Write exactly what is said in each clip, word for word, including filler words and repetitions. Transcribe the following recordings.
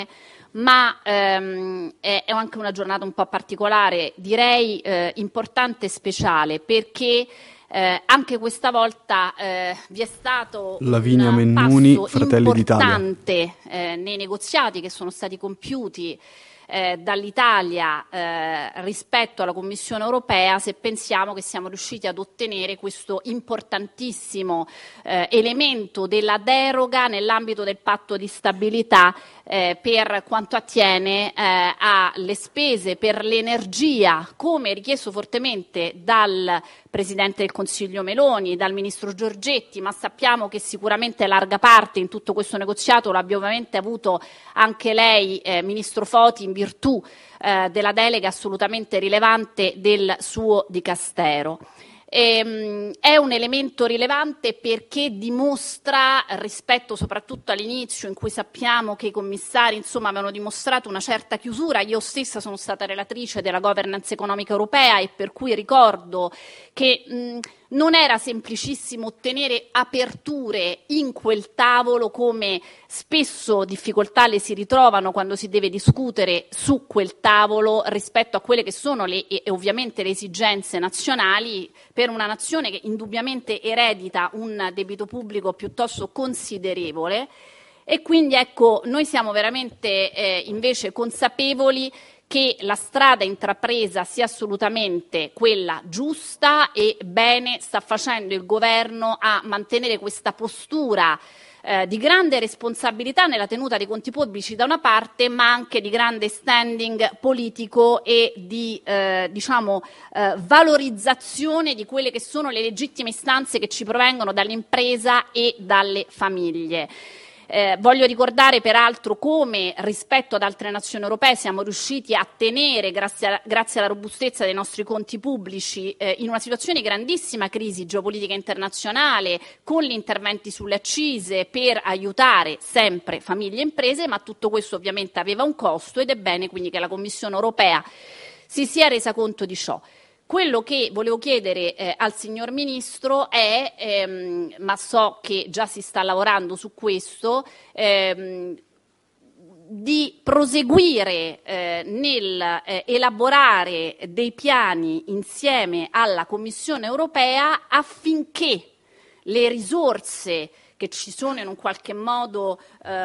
ma ehm, è, è anche una giornata un po' particolare, direi eh, importante e speciale, perché eh, anche questa volta eh, vi è stato Lavinia un Mennuni, passo Fratelli d'Italia. importante eh, nei negoziati che sono stati compiuti eh, dall'Italia eh, rispetto alla Commissione europea, se pensiamo che siamo riusciti ad ottenere questo importantissimo eh, elemento della deroga nell'ambito del patto di stabilità eh, per quanto attiene eh, alle spese per l'energia, come richiesto fortemente dal Presidente del Consiglio Meloni, dal Ministro Giorgetti, ma sappiamo che sicuramente larga parte in tutto questo negoziato l'abbia ovviamente avuto anche lei, eh, Ministro Foti, in virtù eh, della delega assolutamente rilevante del suo dicastero. Ehm, è un elemento rilevante perché dimostra, rispetto soprattutto all'inizio in cui sappiamo che i commissari insomma avevano dimostrato una certa chiusura, io stessa sono stata relatrice della governance economica europea e per cui ricordo che mh, non era semplicissimo ottenere aperture in quel tavolo, come spesso difficoltà le si ritrovano quando si deve discutere su quel tavolo rispetto a quelle che sono le, e ovviamente le esigenze nazionali per una nazione che indubbiamente eredita un debito pubblico piuttosto considerevole. E quindi ecco, noi siamo veramente eh, invece consapevoli che la strada intrapresa sia assolutamente quella giusta e bene sta facendo il governo a mantenere questa postura eh, di grande responsabilità nella tenuta dei conti pubblici da una parte, ma anche di grande standing politico e di eh, diciamo eh, valorizzazione di quelle che sono le legittime istanze che ci provengono dall'impresa e dalle famiglie. Eh, voglio ricordare peraltro come rispetto ad altre nazioni europee siamo riusciti a tenere, grazie, a, grazie alla robustezza dei nostri conti pubblici, eh, in una situazione di grandissima crisi geopolitica internazionale, con gli interventi sulle accise per aiutare sempre famiglie e imprese, ma tutto questo ovviamente aveva un costo ed è bene quindi che la Commissione europea si sia resa conto di ciò. Quello che volevo chiedere eh, al signor Ministro è, ehm, ma so che già si sta lavorando su questo, ehm, di proseguire eh, nel eh, elaborare dei piani insieme alla Commissione europea affinché le risorse che ci sono in un qualche modo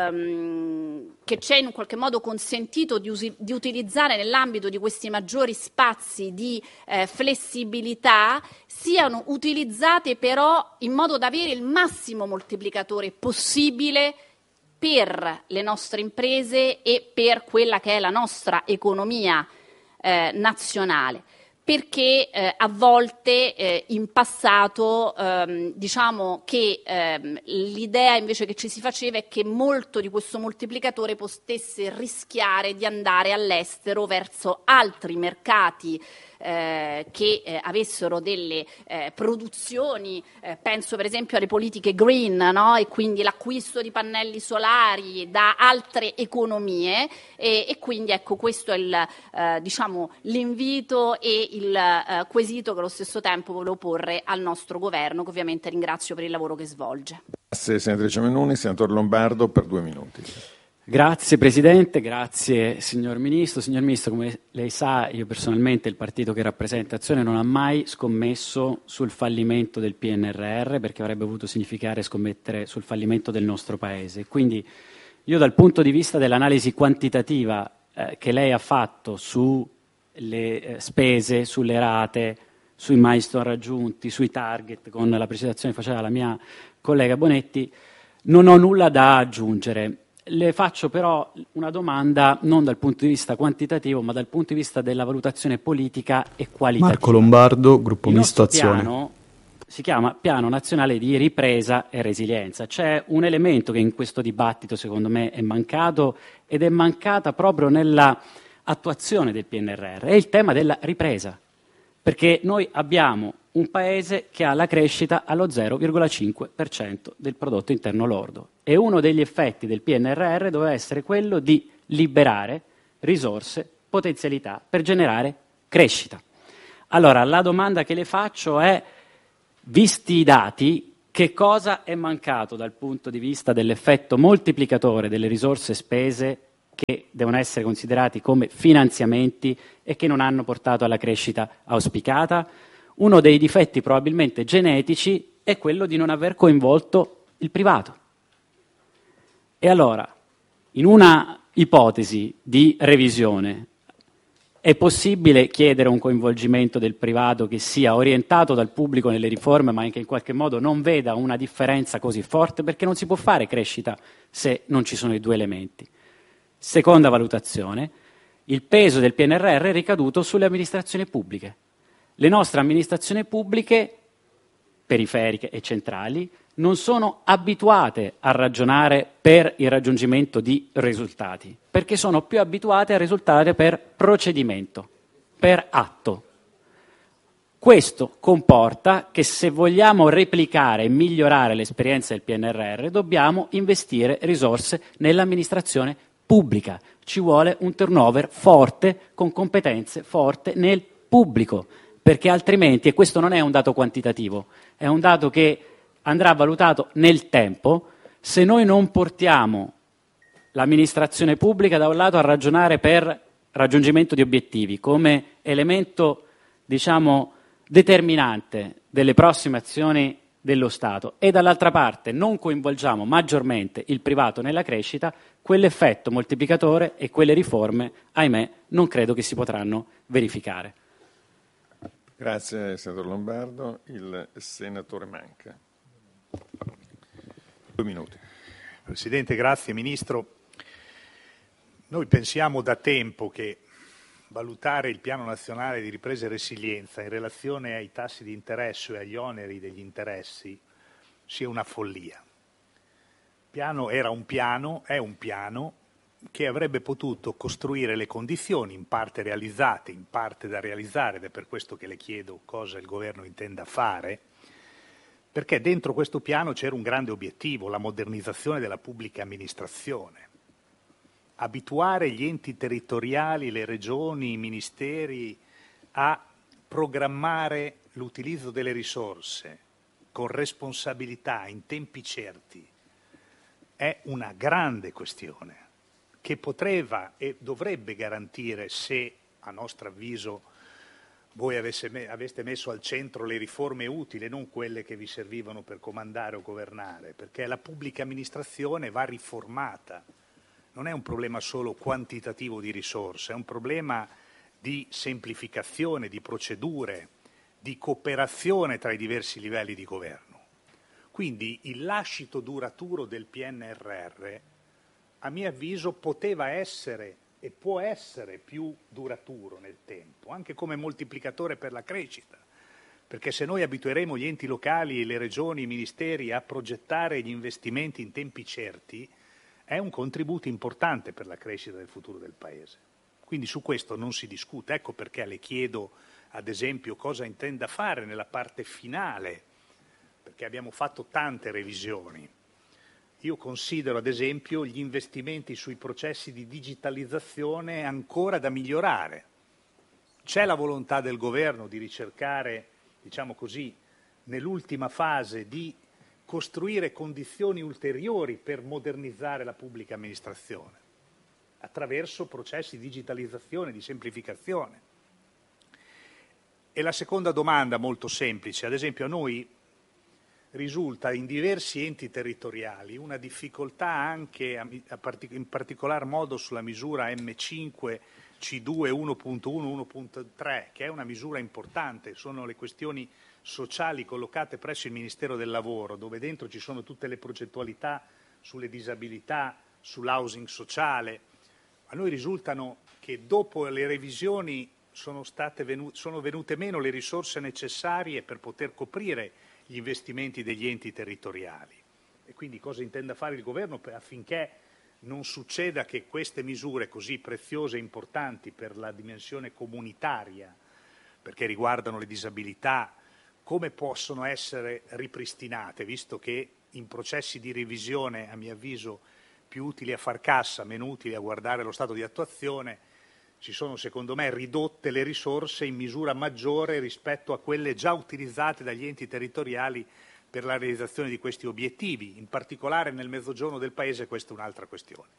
ehm, che c'è in un qualche modo consentito di, usi, di utilizzare nell'ambito di questi maggiori spazi di eh, flessibilità siano utilizzate però in modo da avere il massimo moltiplicatore possibile per le nostre imprese e per quella che è la nostra economia eh, nazionale. Perché eh, a volte eh, in passato ehm, diciamo che ehm, l'idea invece che ci si faceva è che molto di questo moltiplicatore potesse rischiare di andare all'estero verso altri mercati eh, che eh, avessero delle eh, produzioni, eh, penso per esempio alle politiche green, no? E quindi l'acquisto di pannelli solari da altre economie e, e quindi ecco questo è il, eh, diciamo, l'invito e il eh, quesito che allo stesso tempo volevo porre al nostro governo, che ovviamente ringrazio per il lavoro che svolge. Grazie senatrice Mennuni. Senatore Lombardo per due minuti. Grazie Presidente, grazie signor Ministro. Signor Ministro, come lei sa, io personalmente, il partito che rappresenta Azione, non ha mai scommesso sul fallimento del P N R R, perché avrebbe voluto significare scommettere sul fallimento del nostro Paese. Quindi io dal punto di vista dell'analisi quantitativa eh, che lei ha fatto sulle eh, spese, sulle rate, sui milestone raggiunti, sui target, con la precisazione che faceva la mia collega Bonetti, non ho nulla da aggiungere. Le faccio però una domanda non dal punto di vista quantitativo, ma dal punto di vista della valutazione politica e qualitativa. Marco Lombardo, Gruppo Il Misto nostro Azione. piano si chiama Piano Nazionale di Ripresa e Resilienza. C'è un elemento che in questo dibattito secondo me è mancato ed è mancata proprio nella attuazione del P N R R, è il tema della ripresa, perché noi abbiamo un paese che ha la crescita allo zero virgola cinque per cento del prodotto interno lordo e uno degli effetti del P N R R doveva essere quello di liberare risorse, potenzialità per generare crescita. Allora, la domanda che le faccio è, visti i dati, che cosa è mancato dal punto di vista dell'effetto moltiplicatore delle risorse spese che devono essere considerati come finanziamenti e che non hanno portato alla crescita auspicata. Uno dei difetti probabilmente genetici è quello di non aver coinvolto il privato. E allora, in una ipotesi di revisione, è possibile chiedere un coinvolgimento del privato che sia orientato dal pubblico nelle riforme, ma che in qualche modo non veda una differenza così forte, perché non si può fare crescita se non ci sono i due elementi. Seconda valutazione, il peso del P N R R è ricaduto sulle amministrazioni pubbliche. Le nostre amministrazioni pubbliche, periferiche e centrali, non sono abituate a ragionare per il raggiungimento di risultati, perché sono più abituate a risultare per procedimento, per atto. Questo comporta che se vogliamo replicare e migliorare l'esperienza del P N R R dobbiamo investire risorse nell'amministrazione pubblica. Ci vuole un turnover forte, con competenze forti nel pubblico, perché altrimenti, e questo non è un dato quantitativo, è un dato che andrà valutato nel tempo, se noi non portiamo l'amministrazione pubblica da un lato a ragionare per raggiungimento di obiettivi come elemento, diciamo, determinante delle prossime azioni dello Stato e dall'altra parte non coinvolgiamo maggiormente il privato nella crescita, quell'effetto moltiplicatore e quelle riforme, ahimè, non credo che si potranno verificare. Grazie, senatore Lombardo. Il senatore Manca. Due minuti. Presidente, grazie. Ministro, noi pensiamo da tempo che valutare il Piano Nazionale di Ripresa e Resilienza in relazione ai tassi di interesse e agli oneri degli interessi sia una follia. Il piano era un piano, è un piano che avrebbe potuto costruire le condizioni, in parte realizzate, in parte da realizzare, ed è per questo che le chiedo cosa il Governo intenda fare, perché dentro questo piano c'era un grande obiettivo, la modernizzazione della pubblica amministrazione. Abituare gli enti territoriali, le regioni, i ministeri a programmare l'utilizzo delle risorse con responsabilità in tempi certi è una grande questione che poteva e dovrebbe garantire, se a nostro avviso voi avesse me- aveste messo al centro le riforme utili, non quelle che vi servivano per comandare o governare, perché la pubblica amministrazione va riformata. Non è un problema solo quantitativo di risorse, è un problema di semplificazione, di procedure, di cooperazione tra i diversi livelli di governo. Quindi il lascito duraturo del P N R R, a mio avviso, poteva essere e può essere più duraturo nel tempo, anche come moltiplicatore per la crescita, perché se noi abitueremo gli enti locali, le regioni, i ministeri a progettare gli investimenti in tempi certi, è un contributo importante per la crescita del futuro del Paese. Quindi su questo non si discute. Ecco perché le chiedo, ad esempio, cosa intenda fare nella parte finale, perché abbiamo fatto tante revisioni. Io considero, ad esempio, gli investimenti sui processi di digitalizzazione ancora da migliorare. C'è la volontà del Governo di ricercare, diciamo così, nell'ultima fase di costruire condizioni ulteriori per modernizzare la pubblica amministrazione attraverso processi di digitalizzazione, di semplificazione. E la seconda domanda molto semplice, ad esempio a noi risulta in diversi enti territoriali una difficoltà anche in particolar modo sulla misura M cinque C due uno punto uno uno punto tre, che è una misura importante, sono le questioni sociali collocate presso il Ministero del Lavoro, dove dentro ci sono tutte le progettualità sulle disabilità, sull'housing sociale. A noi risultano che dopo le revisioni sono, state venu- sono venute meno le risorse necessarie per poter coprire gli investimenti degli enti territoriali. E quindi cosa intenda fare il Governo per, affinché non succeda che queste misure così preziose e importanti per la dimensione comunitaria, perché riguardano le disabilità, come possono essere ripristinate, visto che in processi di revisione, a mio avviso, più utili a far cassa, meno utili a guardare lo stato di attuazione, si sono secondo me ridotte le risorse in misura maggiore rispetto a quelle già utilizzate dagli enti territoriali per la realizzazione di questi obiettivi. In particolare nel mezzogiorno del Paese questa è un'altra questione.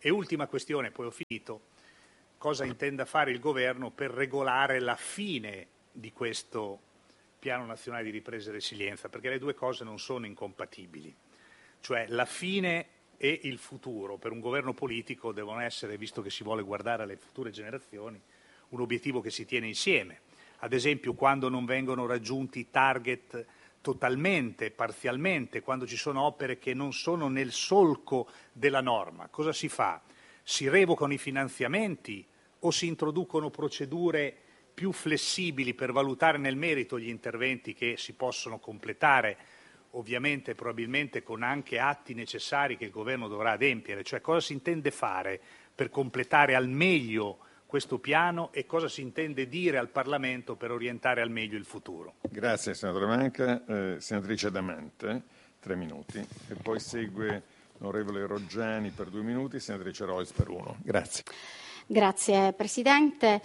E ultima questione, poi ho finito, cosa intenda fare il governo per regolare la fine di questo Piano Nazionale di Ripresa e Resilienza, perché le due cose non sono incompatibili, cioè la fine e il futuro per un governo politico devono essere, visto che si vuole guardare alle future generazioni, un obiettivo che si tiene insieme. Ad esempio, quando non vengono raggiunti i target totalmente, parzialmente, quando ci sono opere che non sono nel solco della norma, cosa si fa? Si revocano i finanziamenti o si introducono procedure più flessibili per valutare nel merito gli interventi che si possono completare, ovviamente probabilmente con anche atti necessari che il governo dovrà adempiere, cioè cosa si intende fare per completare al meglio questo piano e cosa si intende dire al Parlamento per orientare al meglio il futuro. Grazie senatore Manca. Eh, senatrice Damante, tre minuti, e poi segue l'onorevole Roggiani per due minuti, senatrice Rois per uno. Grazie. Grazie Presidente.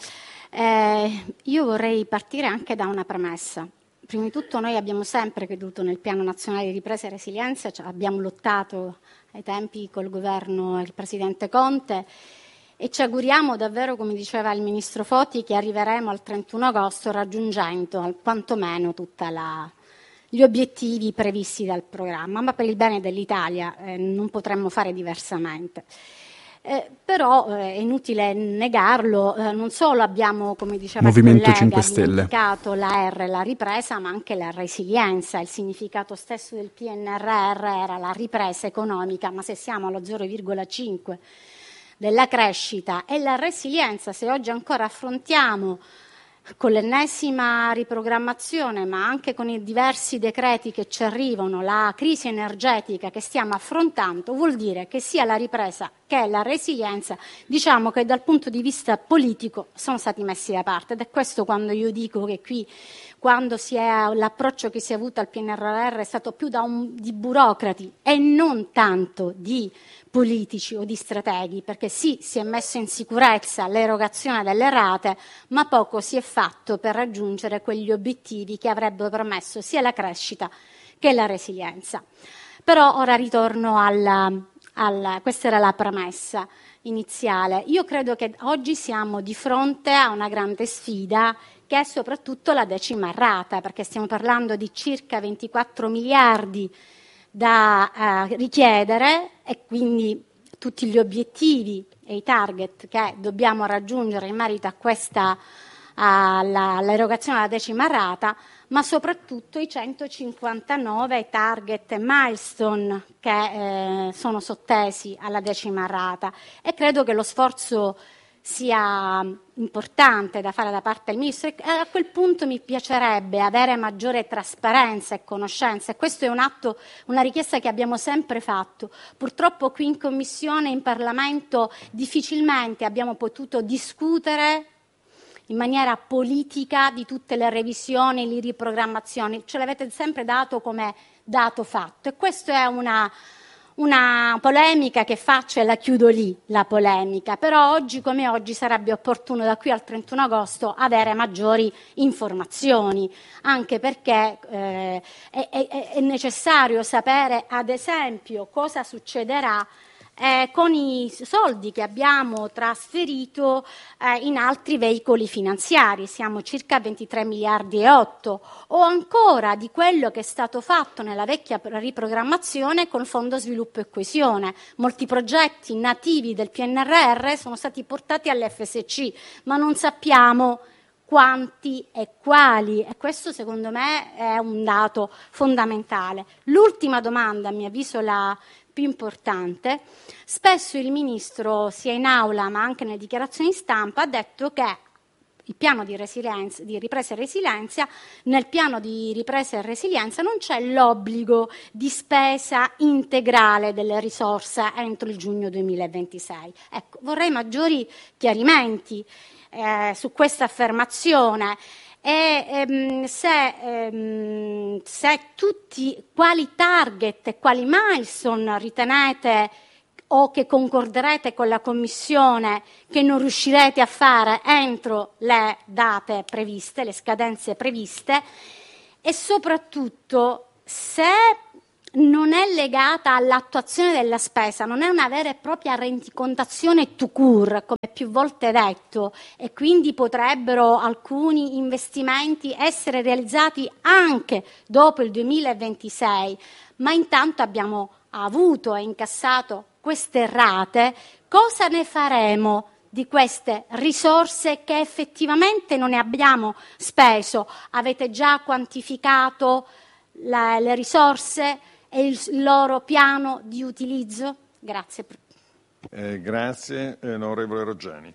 Eh, io vorrei partire anche da una premessa. Prima di tutto noi abbiamo sempre creduto nel Piano Nazionale di Ripresa e Resilienza, cioè abbiamo lottato ai tempi col governo e il Presidente Conte e ci auguriamo davvero, come diceva il Ministro Foti, che arriveremo al trentuno agosto raggiungendo quantomeno tutti gli obiettivi previsti dal programma, ma per il bene dell'Italia eh, non potremmo fare diversamente. Eh, però eh, è inutile negarlo, eh, non solo abbiamo, come diceva Movimento il collega, cinque Stelle, dimenticato la R, la ripresa, ma anche la resilienza. Il significato stesso del P N R R era la ripresa economica, ma se siamo allo zero virgola cinque della crescita e la resilienza, se oggi ancora affrontiamo con l'ennesima riprogrammazione, ma anche con i diversi decreti che ci arrivano, la crisi energetica che stiamo affrontando, vuol dire che sia la ripresa che la resilienza, diciamo che dal punto di vista politico sono stati messi da parte. Ed è questo quando io dico che qui, quando si è, l'approccio che si è avuto al P N R R è stato più da un, di burocrati e non tanto di politici o di strateghi, perché sì, si è messo in sicurezza l'erogazione delle rate, ma poco si è fatto per raggiungere quegli obiettivi che avrebbero permesso sia la crescita che la resilienza. Però ora ritorno alla, alla questa era la premessa iniziale. Io credo che oggi siamo di fronte a una grande sfida che è soprattutto la decima rata, perché stiamo parlando di circa ventiquattro miliardi da uh, richiedere e quindi tutti gli obiettivi e i target che dobbiamo raggiungere in merito a questa all'erogazione della decima rata, ma soprattutto i centocinquantanove target e milestone che eh, sono sottesi alla decima rata, e credo che lo sforzo sia importante da fare da parte del Ministro e a quel punto mi piacerebbe avere maggiore trasparenza e conoscenza, e questo è un atto, una richiesta che abbiamo sempre fatto. Purtroppo qui in Commissione, in Parlamento, difficilmente abbiamo potuto discutere in maniera politica di tutte le revisioni, le riprogrammazioni, ce l'avete sempre dato come dato fatto, e questa è una Una polemica che faccio e la chiudo lì, la polemica, però oggi come oggi sarebbe opportuno da qui al trentuno agosto avere maggiori informazioni, anche perché eh, è, è, è necessario sapere ad esempio cosa succederà Eh, con i soldi che abbiamo trasferito eh, in altri veicoli finanziari, siamo circa ventitré miliardi e otto, o ancora di quello che è stato fatto nella vecchia riprogrammazione col Fondo Sviluppo e Coesione. Molti progetti nativi del P N R R sono stati portati all'F S C, ma non sappiamo quanti e quali, e questo secondo me è un dato fondamentale. L'ultima domanda, a mio avviso la più importante: spesso il Ministro, sia in aula ma anche nelle dichiarazioni stampa, ha detto che il piano di, resilienza, di ripresa e resilienza, nel piano di ripresa e resilienza non c'è l'obbligo di spesa integrale delle risorse entro il giugno duemilaventisei. Ecco, vorrei maggiori chiarimenti eh, su questa affermazione. E ehm, se, ehm, se tutti, quali target e quali milestone ritenete o che concorderete con la Commissione che non riuscirete a fare entro le date previste, le scadenze previste, e soprattutto se non è legata all'attuazione della spesa, non è una vera e propria rendicontazione tout court, come più volte detto, e quindi potrebbero alcuni investimenti essere realizzati anche dopo il duemilaventisei, ma intanto abbiamo avuto e incassato queste rate. Cosa ne faremo di queste risorse che effettivamente non ne abbiamo speso? Avete già quantificato la, le risorse e il loro piano di utilizzo? Grazie. Eh, grazie, eh, onorevole Roggiani.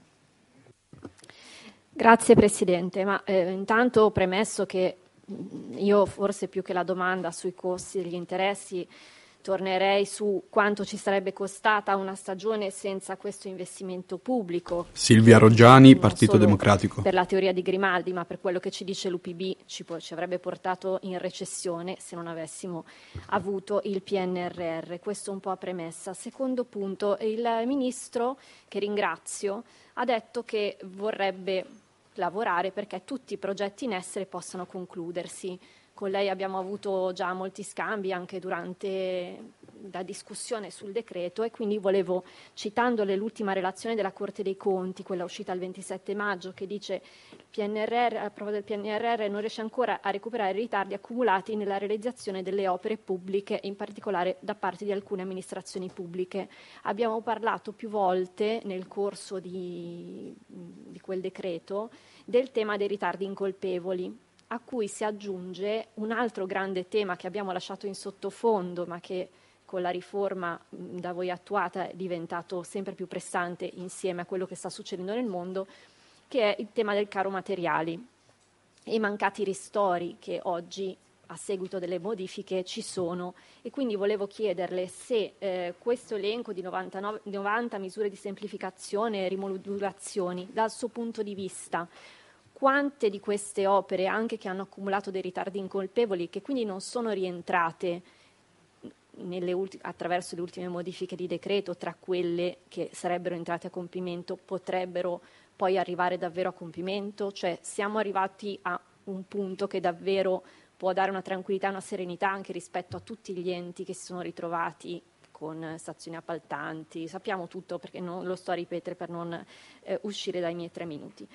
Grazie Presidente, ma eh, intanto premesso che io forse più che la domanda sui costi e gli interessi tornerei su quanto ci sarebbe costata una stagione senza questo investimento pubblico. Silvia Roggiani, Partito Democratico. Per la teoria di Grimaldi, ma per quello che ci dice l'U P B ci, può, ci avrebbe portato in recessione se non avessimo avuto il P N R R. Questo un po' a premessa. Secondo punto, il Ministro, che ringrazio, ha detto che vorrebbe lavorare perché tutti i progetti in essere possano concludersi. Con lei abbiamo avuto già molti scambi anche durante la discussione sul decreto e quindi volevo, citandole l'ultima relazione della Corte dei Conti, quella uscita il ventisette maggio, che dice il P N R R, la prova del P N R R non riesce ancora a recuperare i ritardi accumulati nella realizzazione delle opere pubbliche, in particolare da parte di alcune amministrazioni pubbliche. Abbiamo parlato più volte nel corso di, di quel decreto del tema dei ritardi incolpevoli, a cui si aggiunge un altro grande tema che abbiamo lasciato in sottofondo, ma che con la riforma da voi attuata è diventato sempre più pressante insieme a quello che sta succedendo nel mondo, che è il tema del caro materiali e i mancati ristori che oggi, a seguito delle modifiche, ci sono. E quindi volevo chiederle se eh, questo elenco di novantanove, novanta misure di semplificazione e rimodulazioni, dal suo punto di vista, quante di queste opere, anche che hanno accumulato dei ritardi incolpevoli, che quindi non sono rientrate nelle ulti- attraverso le ultime modifiche di decreto, tra quelle che sarebbero entrate a compimento, potrebbero poi arrivare davvero a compimento? Cioè siamo arrivati a un punto che davvero può dare una tranquillità, una serenità anche rispetto a tutti gli enti che si sono ritrovati con stazioni appaltanti. Sappiamo tutto, perché non lo sto a ripetere per non eh, uscire dai miei tre minuti.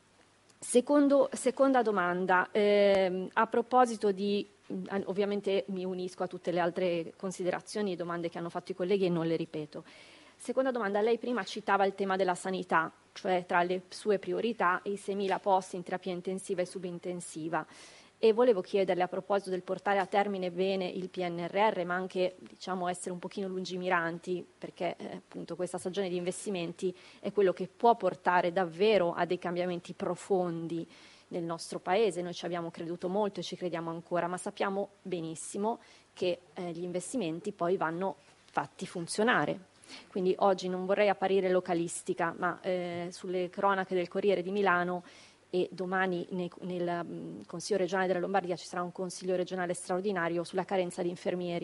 Secondo, seconda domanda, ehm, a proposito di, ovviamente mi unisco a tutte le altre considerazioni e domande che hanno fatto i colleghi e non le ripeto. Seconda domanda, lei prima citava il tema della sanità, cioè tra le sue priorità i seimila posti in terapia intensiva e subintensiva. E volevo chiederle, a proposito del portare a termine bene il P N R R, ma anche diciamo essere un pochino lungimiranti, perché eh, appunto questa stagione di investimenti è quello che può portare davvero a dei cambiamenti profondi nel nostro Paese. Noi ci abbiamo creduto molto e ci crediamo ancora, ma sappiamo benissimo che eh, gli investimenti poi vanno fatti funzionare. Quindi oggi non vorrei apparire localistica, ma eh, sulle cronache del Corriere di Milano e domani nei, nel um, Consiglio regionale della Lombardia ci sarà un Consiglio regionale straordinario sulla carenza di infermieri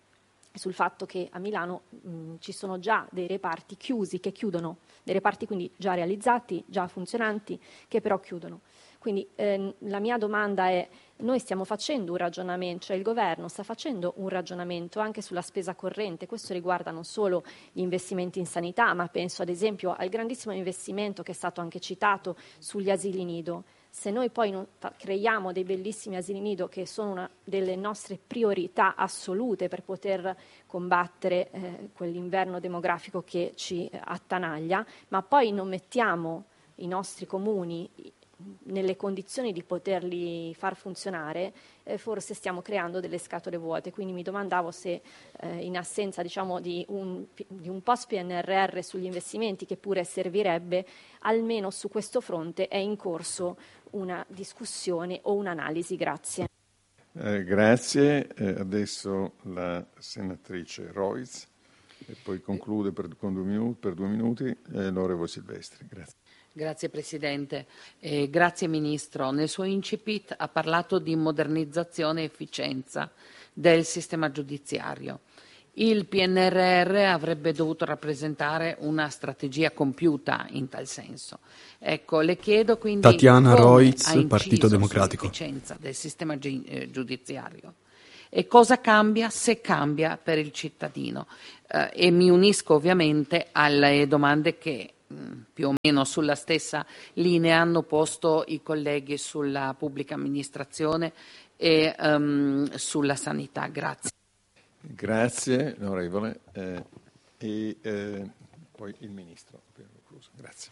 e sul fatto che a Milano mh, ci sono già dei reparti chiusi che chiudono, dei reparti quindi già realizzati, già funzionanti, che però chiudono. Quindi eh, la mia domanda è: noi stiamo facendo un ragionamento, cioè il governo sta facendo un ragionamento anche sulla spesa corrente? Questo riguarda non solo gli investimenti in sanità, ma penso ad esempio al grandissimo investimento che è stato anche citato sugli asili nido. Se noi poi non creiamo dei bellissimi asili nido, che sono una delle nostre priorità assolute per poter combattere eh, quell'inverno demografico che ci attanaglia, ma poi non mettiamo i nostri comuni nelle condizioni di poterli far funzionare, eh, forse stiamo creando delle scatole vuote. Quindi mi domandavo se eh, in assenza diciamo, di un, di un post P N R R sugli investimenti, che pure servirebbe, almeno su questo fronte è in corso una discussione o un'analisi. Grazie. Eh, grazie. Eh, adesso la senatrice Roiz e poi conclude per, con due minuti, per due minuti eh, l'onorevole Silvestri. Grazie. Grazie Presidente, eh, grazie Ministro. Nel suo incipit ha parlato di modernizzazione e efficienza del sistema giudiziario. Il P N R R avrebbe dovuto rappresentare una strategia compiuta in tal senso. Ecco, le chiedo quindi Tatiana come Roiz, ha inciso Partito Democratico. sull'efficienza del sistema gi- eh, giudiziario e cosa cambia, se cambia, per il cittadino. Eh, e mi unisco ovviamente alle domande che più o meno sulla stessa linea hanno posto i colleghi sulla pubblica amministrazione e um, sulla sanità. Grazie. Grazie, onorevole. Eh, e eh, poi il Ministro. Grazie.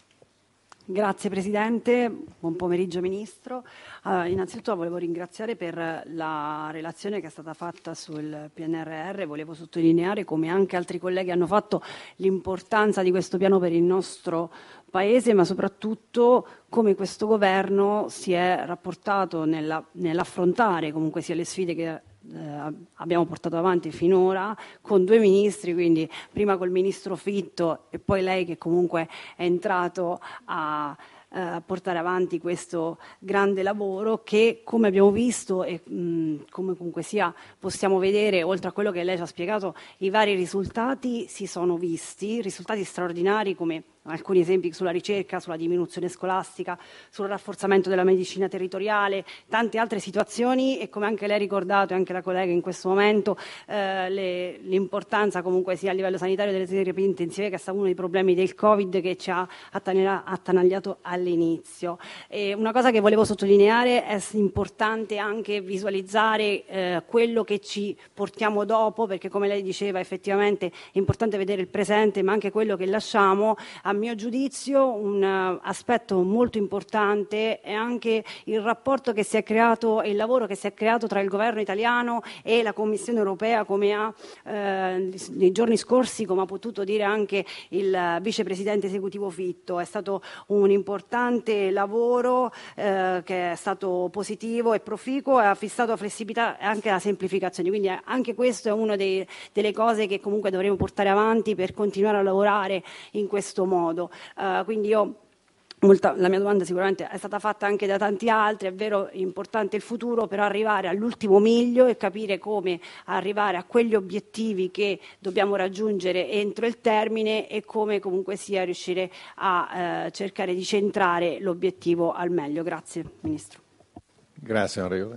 Grazie Presidente, buon pomeriggio Ministro. Uh, innanzitutto volevo ringraziare per la relazione che è stata fatta sul P N R R, volevo sottolineare, come anche altri colleghi hanno fatto, l'importanza di questo piano per il nostro Paese, ma soprattutto come questo Governo si è rapportato nella, nell'affrontare comunque sia le sfide che Eh, abbiamo portato avanti finora con due ministri, quindi prima col ministro Fitto e poi lei che comunque è entrato a eh, portare avanti questo grande lavoro che, come abbiamo visto e mh, come comunque sia possiamo vedere, oltre a quello che lei ci ha spiegato, i vari risultati si sono visti, risultati straordinari come alcuni esempi sulla ricerca, sulla diminuzione scolastica, sul rafforzamento della medicina territoriale, tante altre situazioni e come anche lei ha ricordato e anche la collega in questo momento eh, le, l'importanza comunque sia a livello sanitario delle terapie intensive, che è stato uno dei problemi del Covid che ci ha attanagliato all'inizio. E una cosa che volevo sottolineare è importante anche visualizzare eh, quello che ci portiamo dopo, perché come lei diceva effettivamente è importante vedere il presente ma anche quello che lasciamo. A mio giudizio un uh, aspetto molto importante è anche il rapporto che si è creato e il lavoro che si è creato tra il governo italiano e la Commissione europea, come ha eh, nei giorni scorsi, come ha potuto dire anche il uh, vicepresidente esecutivo Fitto. È stato un importante lavoro eh, che è stato positivo e proficuo e ha fissato la flessibilità e anche la semplificazione, quindi anche questo è una delle cose che comunque dovremo portare avanti per continuare a lavorare in questo modo. Uh, quindi io Molta, la mia domanda sicuramente è stata fatta anche da tanti altri, è vero, è importante il futuro, però arrivare all'ultimo miglio e capire come arrivare a quegli obiettivi che dobbiamo raggiungere entro il termine e come comunque sia riuscire a eh, cercare di centrare l'obiettivo al meglio. Grazie Ministro. Grazie onorevole.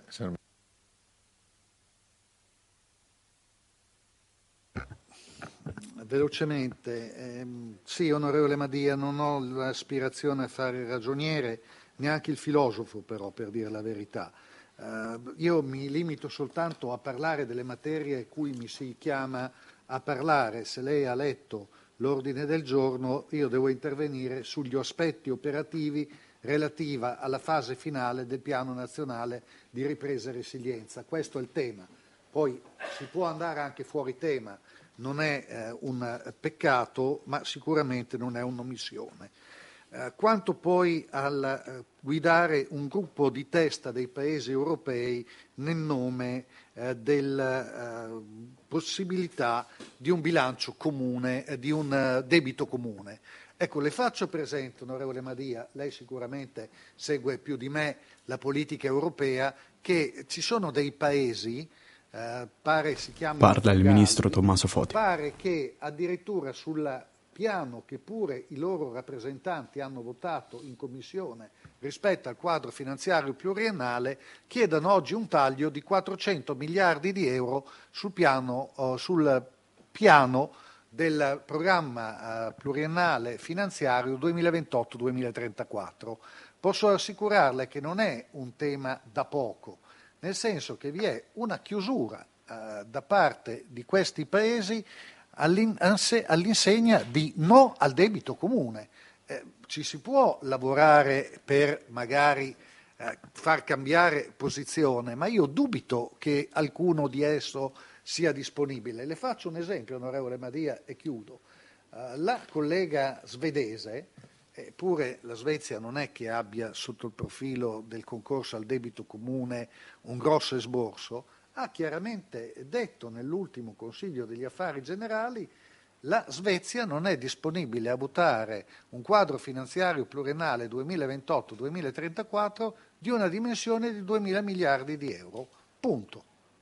Velocemente, ehm, sì, onorevole Madia, non ho l'aspirazione a fare il ragioniere, neanche il filosofo però, per dire la verità. Eh, io mi limito soltanto a parlare delle materie a cui mi si chiama a parlare. Se lei ha letto l'ordine del giorno, io devo intervenire sugli aspetti operativi relativa alla fase finale del Piano Nazionale di Ripresa e Resilienza. Questo è il tema. Poi si può andare anche fuori tema. Non è eh, un peccato, ma sicuramente non è un'omissione. Eh, quanto poi al eh, guidare un gruppo di testa dei paesi europei nel nome eh, della eh, possibilità di un bilancio comune, eh, di un uh, debito comune. Ecco, le faccio presente, onorevole Madia, lei sicuramente segue più di me la politica europea, che ci sono dei paesi Uh, pare si chiami Parla il ministro Tommaso Foti. Pare che addirittura sul piano che pure i loro rappresentanti hanno votato in commissione rispetto al quadro finanziario pluriennale chiedano oggi un taglio di quattrocento miliardi di euro sul piano, uh, sul piano del programma uh, pluriennale finanziario duemilaventotto duemilatrentaquattro. Posso assicurarle che non è un tema da poco, nel senso che vi è una chiusura eh, da parte di questi paesi all'in- all'insegna di no al debito comune. Eh, ci si può lavorare per magari eh, far cambiare posizione, ma io dubito che alcuno di esso sia disponibile. Le faccio un esempio, onorevole Madia, e chiudo. Eh, la collega svedese, eppure la Svezia non è che abbia sotto il profilo del concorso al debito comune un grosso esborso, ha chiaramente detto nell'ultimo Consiglio degli Affari Generali la Svezia non è disponibile a votare un quadro finanziario pluriennale duemilaventotto duemilatrentaquattro di una dimensione di duemila miliardi di euro. Punto.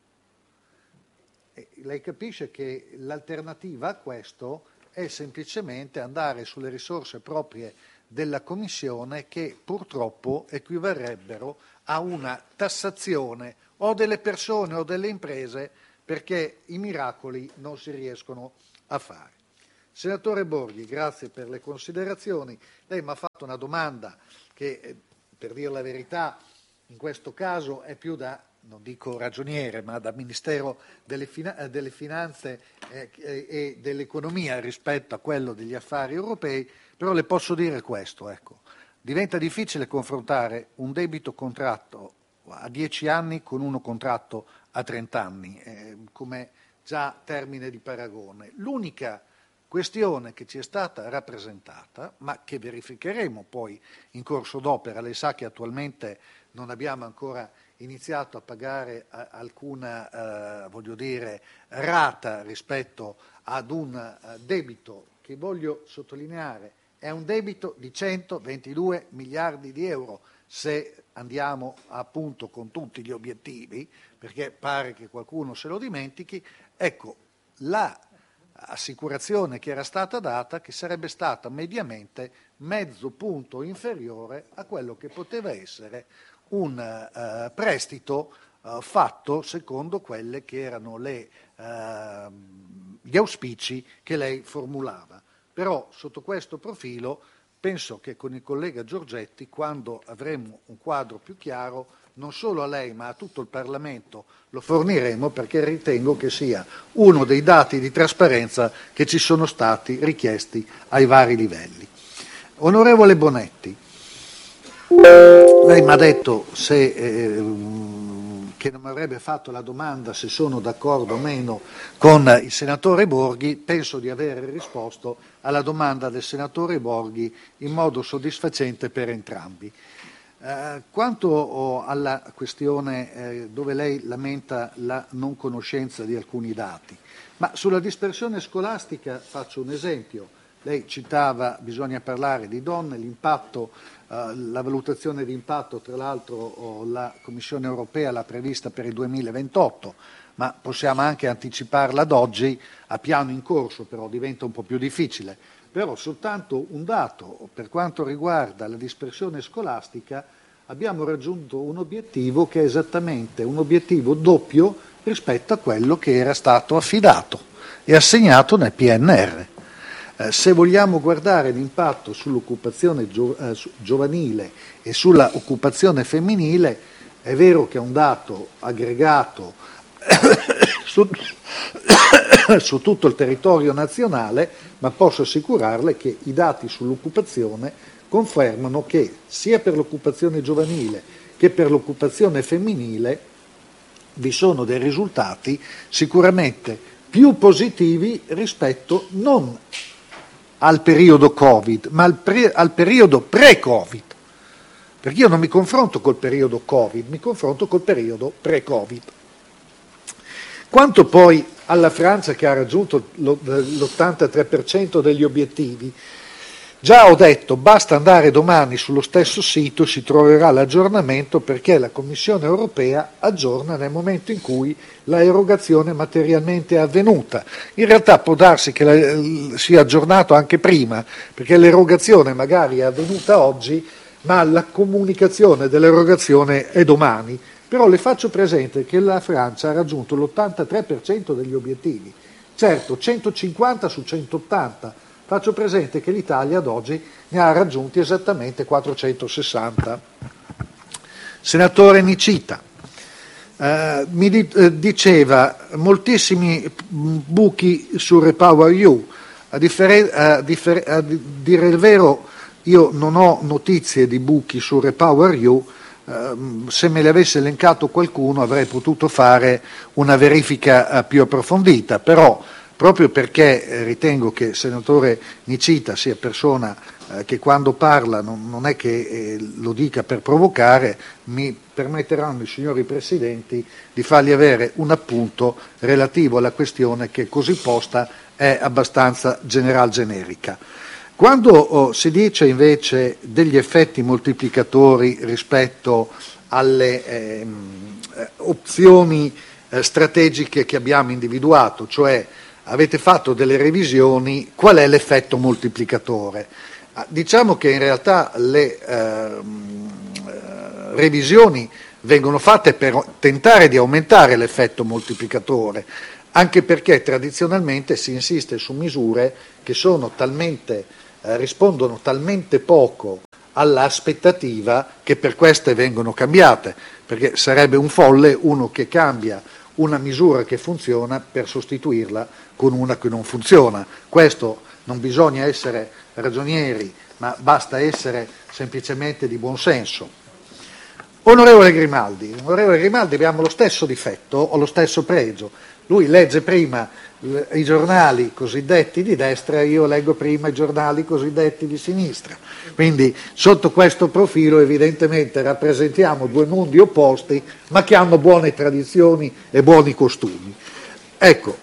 E lei capisce che l'alternativa a questo è semplicemente andare sulle risorse proprie della Commissione che purtroppo equivarrebbero a una tassazione o delle persone o delle imprese, perché i miracoli non si riescono a fare. Senatore Borghi, grazie per le considerazioni. Lei mi ha fatto una domanda che, per dire la verità, in questo caso è più da, non dico ragioniere, ma da Ministero delle, Fina- delle Finanze eh, e dell'Economia rispetto a quello degli affari europei, però le posso dire questo, ecco. Diventa difficile confrontare un debito contratto a dieci anni con uno contratto a trenta anni, eh, come già termine di paragone. L'unica questione che ci è stata rappresentata, ma che verificheremo poi in corso d'opera, lei sa che attualmente non abbiamo ancora iniziato a pagare a, alcuna, eh, voglio dire, rata rispetto ad un uh, debito che, voglio sottolineare, è un debito di centoventidue miliardi di euro, se andiamo appunto con tutti gli obiettivi, perché pare che qualcuno se lo dimentichi. Ecco, la assicurazione che era stata data che sarebbe stata mediamente mezzo punto inferiore a quello che poteva essere un uh, prestito uh, fatto secondo quelle che erano le, uh, gli auspici che lei formulava. Però sotto questo profilo penso che con il collega Giorgetti, quando avremo un quadro più chiaro, non solo a lei ma a tutto il Parlamento lo forniremo, perché ritengo che sia uno dei dati di trasparenza che ci sono stati richiesti ai vari livelli. Onorevole Bonetti, lei mi ha detto se, eh, che non mi avrebbe fatto la domanda se sono d'accordo o meno con il senatore Borghi. Penso di aver risposto alla domanda del senatore Borghi in modo soddisfacente per entrambi. Eh, quanto oh, alla questione eh, dove lei lamenta la non conoscenza di alcuni dati, ma sulla dispersione scolastica faccio un esempio. Lei citava, bisogna parlare di donne, l'impatto, eh, la valutazione di impatto, tra l'altro oh, la Commissione europea l'ha prevista per il duemilaventotto, ma possiamo anche anticiparla ad oggi, a piano in corso però diventa un po' più difficile. Però soltanto un dato, per quanto riguarda la dispersione scolastica, abbiamo raggiunto un obiettivo che è esattamente un obiettivo doppio rispetto a quello che era stato affidato e assegnato nel P N R. Eh, se vogliamo guardare l'impatto sull'occupazione gio- eh, giovanile e sulla occupazione femminile, è vero che è un dato aggregato su, su tutto il territorio nazionale, ma posso assicurarle che i dati sull'occupazione confermano che sia per l'occupazione giovanile che per l'occupazione femminile vi sono dei risultati sicuramente più positivi rispetto non al periodo Covid, ma al, pre- al periodo pre-Covid. Perché io non mi confronto col periodo Covid, mi confronto col periodo pre-Covid. Quanto poi alla Francia, che ha raggiunto l'ottantatré per cento degli obiettivi, già ho detto, basta andare domani sullo stesso sito, si troverà l'aggiornamento, perché la Commissione europea aggiorna nel momento in cui la erogazione materialmente è avvenuta. In realtà può darsi che la, sia aggiornato anche prima, perché l'erogazione magari è avvenuta oggi, ma la comunicazione dell'erogazione è domani. Però le faccio presente che la Francia ha raggiunto l'ottantatré per cento degli obiettivi, certo centocinquanta su centottanta, faccio presente che l'Italia ad oggi ne ha raggiunti esattamente quattrocentosessanta. Senatore Nicita, eh, mi di, eh, diceva moltissimi buchi su REPowerEU, a, differen- a, differ- a dire il vero io non ho notizie di buchi su REPowerEU. Uh, se me le avesse elencato qualcuno avrei potuto fare una verifica uh, più approfondita, però proprio perché eh, ritengo che il senatore Nicita sia persona eh, che quando parla non, non è che eh, lo dica per provocare, mi permetteranno i signori Presidenti di fargli avere un appunto relativo alla questione che così posta è abbastanza general generica. Quando oh, si dice invece degli effetti moltiplicatori rispetto alle eh, opzioni eh, strategiche che abbiamo individuato, cioè avete fatto delle revisioni, qual è l'effetto moltiplicatore? Diciamo che in realtà le eh, revisioni vengono fatte per tentare di aumentare l'effetto moltiplicatore, anche perché tradizionalmente si insiste su misure che sono talmente, eh, rispondono talmente poco all'aspettativa che per queste vengono cambiate, perché sarebbe un folle uno che cambia una misura che funziona per sostituirla con una che non funziona. Questo non bisogna essere ragionieri, ma basta essere semplicemente di buon senso. Onorevole Grimaldi, onorevole Grimaldi, abbiamo lo stesso difetto o lo stesso pregio. Lui legge prima i giornali cosiddetti di destra e io leggo prima i giornali cosiddetti di sinistra. Quindi sotto questo profilo evidentemente rappresentiamo due mondi opposti, ma che hanno buone tradizioni e buoni costumi. Ecco,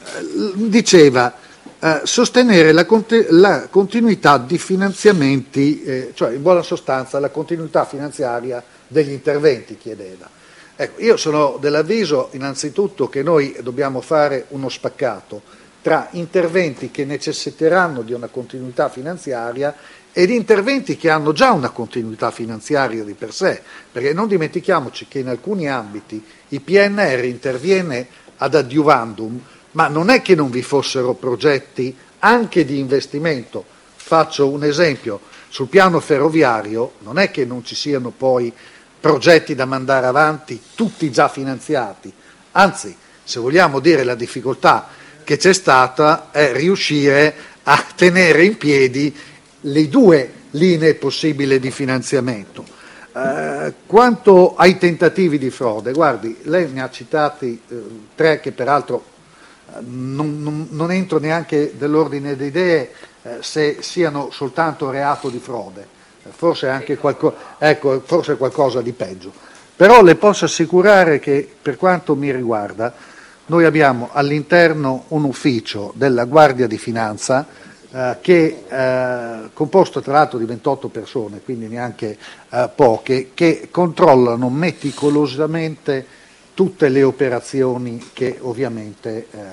diceva eh, sostenere la, conte- la continuità di finanziamenti, eh, cioè in buona sostanza la continuità finanziaria degli interventi, chiedeva. Ecco, io sono dell'avviso innanzitutto che noi dobbiamo fare uno spaccato tra interventi che necessiteranno di una continuità finanziaria ed interventi che hanno già una continuità finanziaria di per sé, perché non dimentichiamoci che in alcuni ambiti il P N R interviene ad adiuvandum, ma non è che non vi fossero progetti anche di investimento. Faccio un esempio, sul piano ferroviario non è che non ci siano poi progetti da mandare avanti, tutti già finanziati, anzi, se vogliamo dire la difficoltà che c'è stata è riuscire a tenere in piedi le due linee possibili di finanziamento. Eh, quanto ai tentativi di frode, guardi, lei ne ha citati eh, tre che peraltro eh, non, non, non entro neanche nell'ordine di idee eh, se siano soltanto reato di frode. Forse anche qualco, ecco, forse qualcosa di peggio. Però le posso assicurare che per quanto mi riguarda noi abbiamo all'interno un ufficio della Guardia di Finanza eh, che eh, composto tra l'altro di ventotto persone, quindi neanche eh, poche, che controllano meticolosamente tutte le operazioni che ovviamente eh,